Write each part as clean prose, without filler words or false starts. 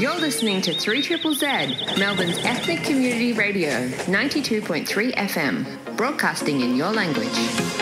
You're listening to 3ZZZ, Melbourne's ethnic community radio, 92.3 FM, broadcasting in your language.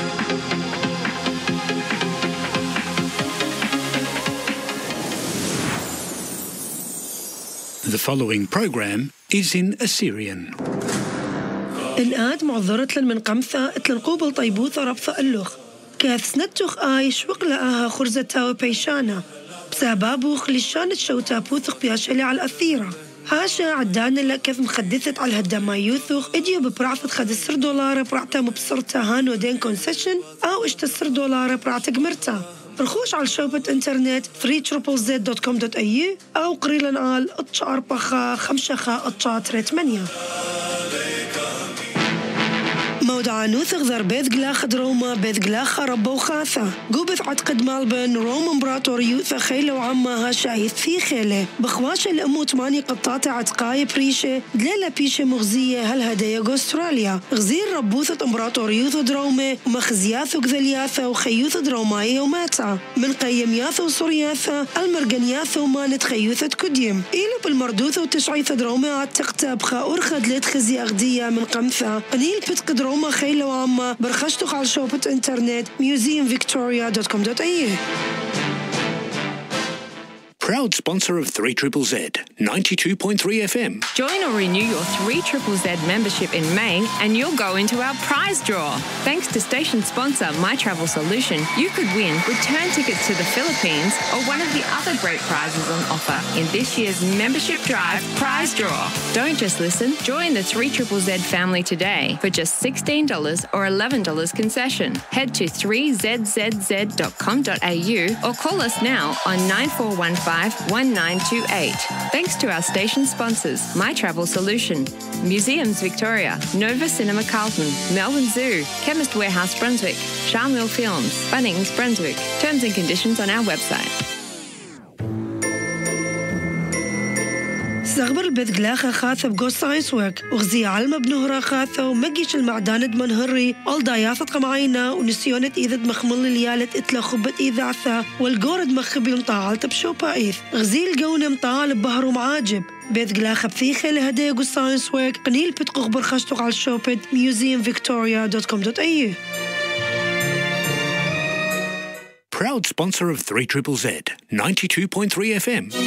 The following program is in Assyrian. الآد معذرة من قمثة اتلنقوبل طيبوثة ربثة اللخ كاث سنتوخ آيش وقلقاها خرزتا وبيشانا بسبابوخ لشان الشوتا بوثخ بياشلي على الأثيرة هاشا عدانا لكث مخدثت على هدما يوثخ اجيو ببرعثة خد $10 برعتا مبصرتا هانو دين كونسيشن أو اشتا $10 برعتا قمرتا رخوش على شوبة انترنت 3ZZZ.com.au أو قريلا على 4 موضع نوثغ ذر بيت قلاخ دروما بيت قلاخ ربو خاثة قوبث عتقد مالبن روم امبراطوريوثة خيلة وعمها شايث في خيلة بخواشة الأموت ماني قطاتة عتقاية بريشة دليلة بيشة مغزية هالهدايا أستراليا غزير ربوثة امبراطوريوثة درومة ومخزياثة وقذلياثة وخيوثة دروماية وماتا من قيمياثة وصرياثة المرقنياثة ومانت خيوثة كديم إيلو بالمردوثة وتشعيثة درومة عتقتا بخا أرخد ليت خزي أغدية من قمثة أنيل بتقد روما خيلة وعامة برخشتوخ على شوبة انترنت museumvictoria.com.au. Proud sponsor of 3ZZZ, 92.3 FM. Join or renew your 3ZZZ membership in May and you'll go into our prize draw. Thanks to station sponsor My Travel Solution, you could win return tickets to the Philippines or one of the other great prizes on offer in this year's membership drive prize draw. Don't just listen, join the 3ZZZ family today for just $16 or $11 concession. Head to 3ZZZ.com.au or call us now on 9415-1928. Thanks to our station sponsors, My Travel Solution, Museums Victoria, Nova Cinema Carlton, Melbourne Zoo, Chemist Warehouse Brunswick, Charmel Films, Bunnings Brunswick. Terms and conditions on our website. زغبر البيت قلاخة خاثة بقو ساينس ويك وغزي علمة بنهرة خاثة ومجيش المعدانة من هري أول ضاياثة قمعينا ونسيونة إذا مخمل ليالة إتلا خبت إذاعثة والجورد مخبي مطاعلة بشوبا إيث غزي الجونة مطاعل ببهر ومعاجب بيت قلاخة بثيخة لهدايا قو ساينس ويك قنيل بتقوغ برخشتوق على شوبة museumvictoria.com.au. Proud sponsor of 3ZZZ, 92.3 FM.